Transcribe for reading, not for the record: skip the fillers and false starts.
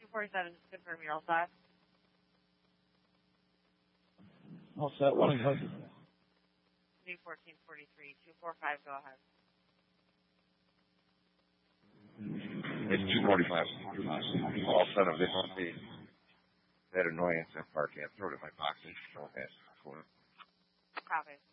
247, just confirm you're all set. All set. 1-800. New 1443, 245, go ahead. It's 245. All set of this on me. That annoyance at park can't throw it in my box. Copy.